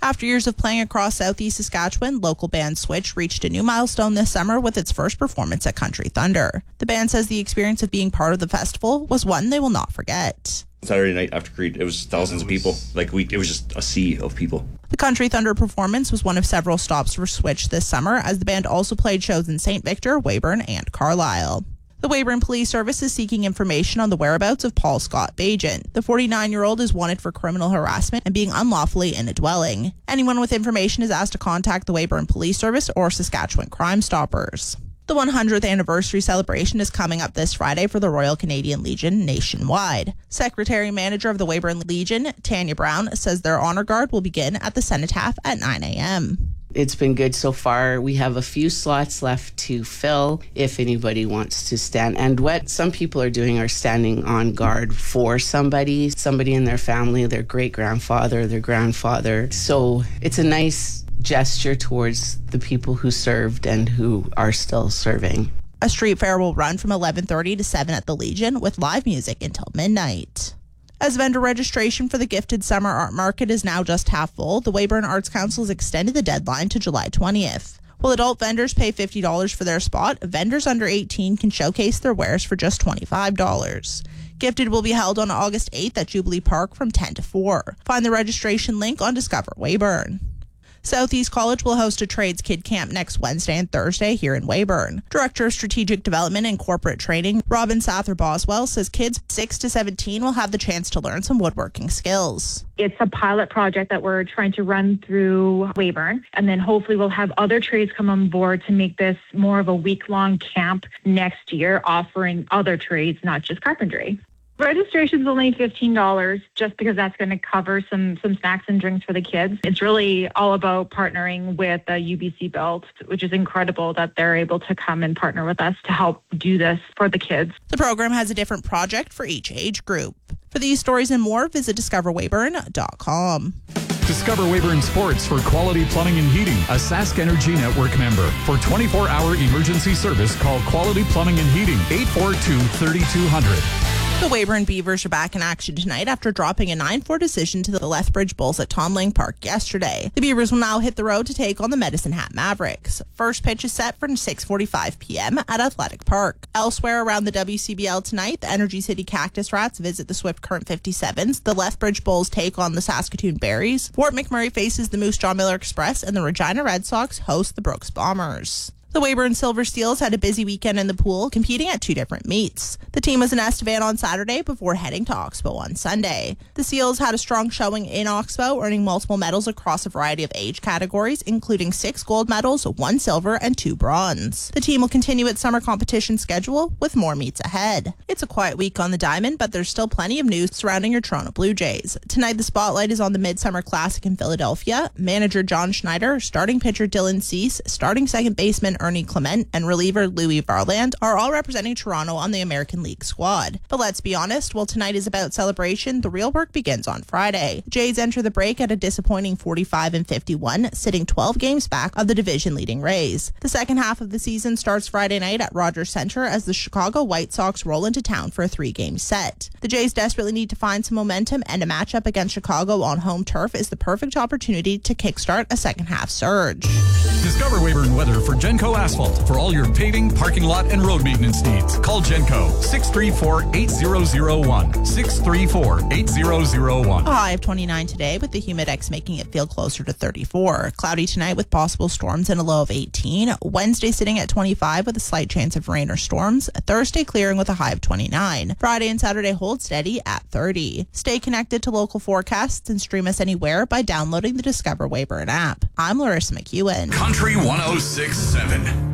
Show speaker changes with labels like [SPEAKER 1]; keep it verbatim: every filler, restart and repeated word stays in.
[SPEAKER 1] After years of playing across southeast Saskatchewan, local band Switch reached a new milestone this summer with its first performance at Country Thunder. The band says the experience of being part of the festival was one they will not forget.
[SPEAKER 2] Saturday night after Creed, it was thousands of people. Like we, it was just a sea of people.
[SPEAKER 1] The Country Thunder performance was one of several stops for Switch this summer, as the band also played shows in Saint Victor, Weyburn, and Carlisle. The Weyburn Police Service is seeking information on the whereabouts of Paul Scott Bajan. The forty-nine-year-old is wanted for criminal harassment and being unlawfully in a dwelling. Anyone with information is asked to contact the Weyburn Police Service or Saskatchewan Crime Stoppers. The one hundredth anniversary celebration is coming up this Friday for the Royal Canadian Legion nationwide. Secretary-Manager of the Weyburn Legion, Tanya Brown, says their honor guard will begin at the Cenotaph at nine a.m.
[SPEAKER 3] It's been good so far. We have a few slots left to fill if anybody wants to stand. And what some people are doing are standing on guard for somebody, somebody in their family, their great-grandfather, their grandfather. So it's a nice gesture towards the people who served and who are still serving.
[SPEAKER 1] A street fair will run from eleven thirty to seven at the Legion with live music until midnight. As vendor registration for the Gifted Summer Art Market is now just half full, the Weyburn Arts Council has extended the deadline to July twentieth. While adult vendors pay fifty dollars for their spot, vendors under eighteen can showcase their wares for just twenty-five dollars. Gifted will be held on August eighth at Jubilee Park from ten to four. Find the registration link on Discover Weyburn. Southeast College will host a Trades Kid Camp next Wednesday and Thursday here in Weyburn. Director of Strategic Development and Corporate Training, Robin Sather-Boswell, says kids six to seventeen will have the chance to learn some woodworking skills.
[SPEAKER 4] It's a pilot project that we're trying to run through Weyburn, and then hopefully we'll have other trades come on board to make this more of a week-long camp next year, offering other trades, not just carpentry. Registration's only fifteen dollars just because that's going to cover some some snacks and drinks for the kids. It's really all about partnering with the U B C Belt, which is incredible that they're able to come and partner with us to help do this for the kids.
[SPEAKER 1] The program has a different project for each age group. For these stories and more, visit discover weyburn dot com.
[SPEAKER 5] Discover Weyburn Sports for Quality Plumbing and Heating, a Sask Energy Network member. For twenty-four hour emergency service, call Quality Plumbing and Heating, eight four two, three two zero zero.
[SPEAKER 1] The Weyburn Beavers are back in action tonight after dropping a nine four decision to the Lethbridge Bulls at Tom Lang Park yesterday. The Beavers will now hit the road to take on the Medicine Hat Mavericks. First pitch is set for six forty-five p.m. at Athletic Park. Elsewhere around the W C B L tonight, the Energy City Cactus Rats visit the Swift Current fifty-sevens. The Lethbridge Bulls take on the Saskatoon Berries. Fort McMurray faces the Moose Jaw Miller Express, and the Regina Red Sox host the Brooks Bombers. The Weyburn Silver Steels had a busy weekend in the pool, competing at two different meets. The team was in Estevan on Saturday before heading to Oxbow on Sunday. The Seals had a strong showing in Oxbow, earning multiple medals across a variety of age categories, including six gold medals, one silver, and two bronze. The team will continue its summer competition schedule with more meets ahead. It's a quiet week on the diamond, but there's still plenty of news surrounding your Toronto Blue Jays. Tonight, the spotlight is on the Midsummer Classic in Philadelphia. Manager John Schneider, starting pitcher Dylan Cease, starting second baseman Ernie Clement, and reliever Louis Varland are all representing Toronto on the American League squad. But let's be honest, while tonight is about celebration, the real work begins on Friday. The Jays enter the break at a disappointing forty-five and fifty-one, sitting twelve games back of the division-leading Rays. The second half of the season starts Friday night at Rogers Center as the Chicago White Sox roll into town for a three-game set. The Jays desperately need to find some momentum, and a matchup against Chicago on home turf is the perfect opportunity to kickstart a second-half surge.
[SPEAKER 5] Discover Weyburn weather for Genco Asphalt. For all your paving, parking lot, and road maintenance needs, call Genco, six three four, eight zero zero one, six three four, eight zero zero one.
[SPEAKER 1] A high of twenty-nine today with the humidex making it feel closer to thirty-four. Cloudy tonight with possible storms and a low of eighteen. Wednesday sitting at twenty-five with a slight chance of rain or storms. Thursday clearing with a high of twenty-nine. Friday and Saturday hold steady at thirty. Stay connected to local forecasts and stream us anywhere by downloading the Discover Weyburn app. I'm Larissa McEwen.
[SPEAKER 6] Country one oh six point seven.